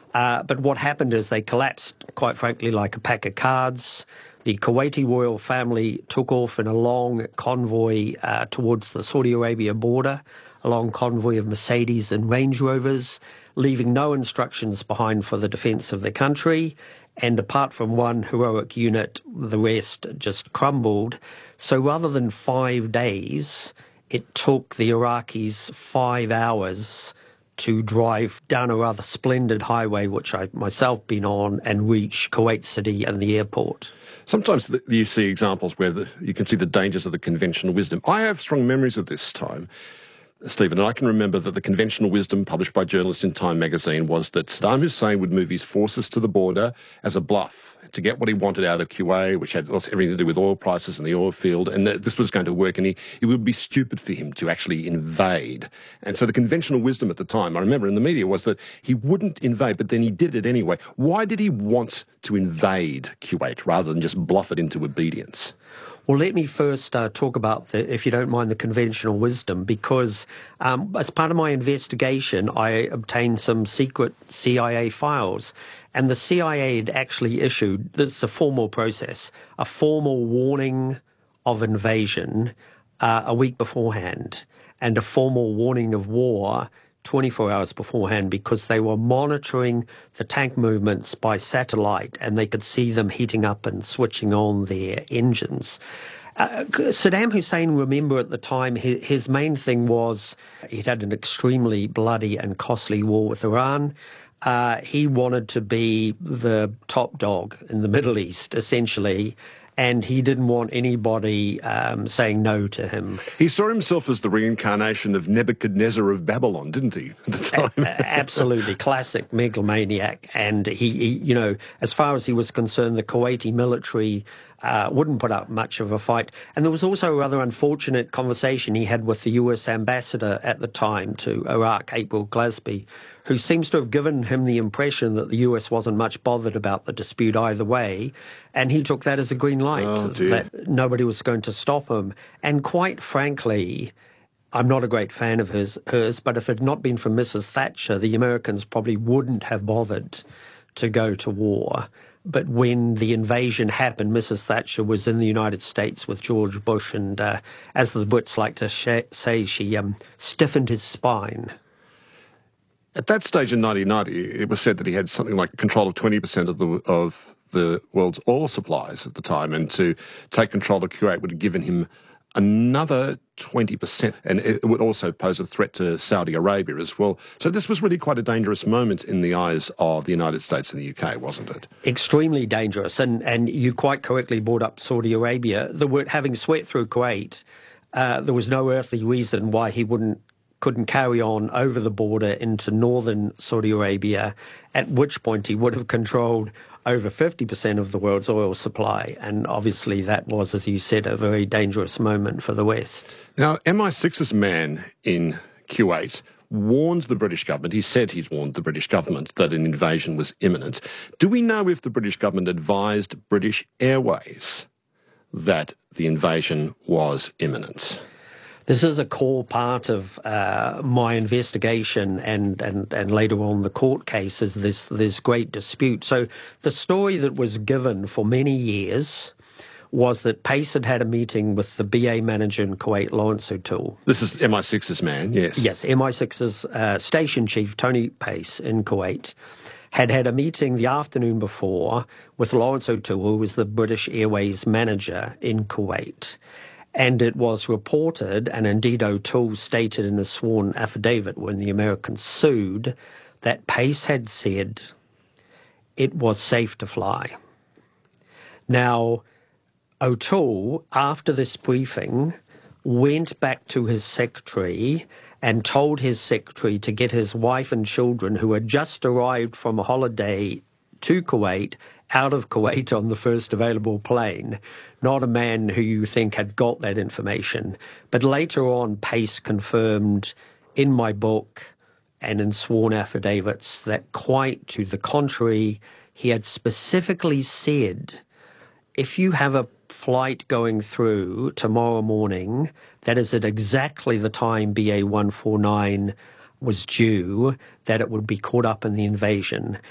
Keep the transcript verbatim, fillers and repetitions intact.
Uh, but what happened is they collapsed, quite frankly, like a pack of cards. The Kuwaiti royal family took off in a long convoy uh, towards the Saudi Arabia border, a long convoy of Mercedes and Range Rovers, leaving no instructions behind for the defence of the country. And apart from one heroic unit, the rest just crumbled. So rather than five days, it took the Iraqis five hours to drive down a rather splendid highway, which I myself been on, and reach Kuwait City and the airport. Sometimes the, you see examples where the, you can see the dangers of the conventional wisdom. I have strong memories of this time, Stephen, and I can remember that the conventional wisdom published by journalists in Time magazine was that Saddam Hussein would move his forces to the border as a bluff to get what he wanted out of Kuwait, which had everything to do with oil prices and the oil field, and that this was going to work, and he, it would be stupid for him to actually invade. And so the conventional wisdom at the time, I remember in the media, was that he wouldn't invade, but then he did it anyway. Why did he want to invade Kuwait rather than just bluff it into obedience? Well, let me first uh, talk about, the, if you don't mind, the conventional wisdom, because um, as part of my investigation, I obtained some secret C I A files, and the C I A had actually issued, this is a formal process, a formal warning of invasion uh, a week beforehand, and a formal warning of war twenty-four hours beforehand, because they were monitoring the tank movements by satellite and they could see them heating up and switching on their engines. Uh, Saddam Hussein, remember at the time, his, his main thing was he'd had an extremely bloody and costly war with Iran. Uh, he wanted to be the top dog in the Middle East, essentially, and he didn't want anybody um, saying no to him. He saw himself as the reincarnation of Nebuchadnezzar of Babylon, didn't he, at the time? A- absolutely. Classic megalomaniac. And he, he, you know, as far as he was concerned, the Kuwaiti military uh, wouldn't put up much of a fight. And there was also a rather unfortunate conversation he had with the U S ambassador at the time to Iraq, April Glasby, who seems to have given him the impression that the U S wasn't much bothered about the dispute either way, and he took that as a green light, oh, that nobody was going to stop him. And quite frankly, I'm not a great fan of his, hers, but if it had not been for Missus Thatcher, the Americans probably wouldn't have bothered to go to war. But when the invasion happened, Missus Thatcher was in the United States with George Bush, and uh, as the Brits like to sh- say, she um, stiffened his spine. At that stage in nineteen ninety, it was said that he had something like control of twenty percent of the of the world's oil supplies at the time, and to take control of Kuwait would have given him another twenty percent, and it would also pose a threat to Saudi Arabia as well. So this was really quite a dangerous moment in the eyes of the United States and the U K, wasn't it? Extremely dangerous, and, and you quite correctly brought up Saudi Arabia. The word, having swept through Kuwait, uh, there was no earthly reason why he wouldn't couldn't carry on over the border into northern Saudi Arabia, at which point he would have controlled over fifty percent of the world's oil supply. And obviously that was, as you said, a very dangerous moment for the West. Now, M I six's man in Kuwait warned the British government, he said he's warned the British government that an invasion was imminent. Do we know if the British government advised British Airways that the invasion was imminent? This is a core part of uh, my investigation, and, and, and later on the court case, is this, this great dispute. So the story that was given for many years was that Pace had had a meeting with the B A manager in Kuwait, Lawrence O'Toole. This is M I six's man, yes. Yes, M I six's uh, station chief, Tony Pace, in Kuwait, had had a meeting the afternoon before with Lawrence O'Toole, who was the British Airways manager in Kuwait. And it was reported, and indeed O'Toole stated in a sworn affidavit when the Americans sued, that Pace had said it was safe to fly. Now, O'Toole, after this briefing, went back to his secretary and told his secretary to get his wife and children, who had just arrived from a holiday to Kuwait, out of Kuwait on the first available plane. Not a man who you think had got that information. But later on, Pace confirmed in my book and in sworn affidavits that quite to the contrary, he had specifically said, if you have a flight going through tomorrow morning, that is at exactly the time B A one forty-nine was due, that it would be caught up in the invasion.